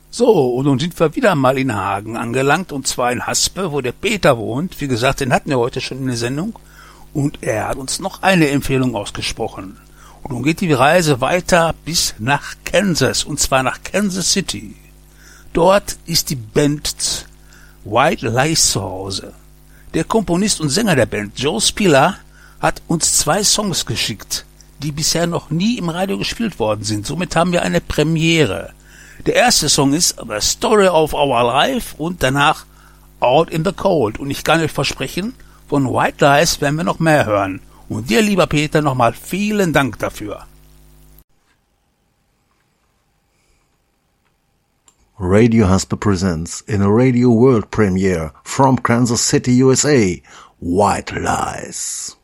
So, und nun sind wir wieder mal in Hagen angelangt, und zwar in Haspe, wo der Peter wohnt. Wie gesagt, den hatten wir heute schon in der Sendung. Und er hat uns noch eine Empfehlung ausgesprochen. Und nun geht die Reise weiter bis nach Kansas, und zwar nach Kansas City. Dort ist die Band White Lies zu Hause. Der Komponist und Sänger der Band, Joe Spiller, hat uns 2 Songs geschickt, die bisher noch nie im Radio gespielt worden sind. Somit haben wir eine Premiere. Der erste Song ist The Story of Our Life und danach Out in the Cold. Und ich kann euch versprechen, von White Lies werden wir noch mehr hören. Und dir, lieber Peter, nochmal vielen Dank dafür. Radio Haspe presents in a Radio World premiere from Kansas City, USA, White Lies.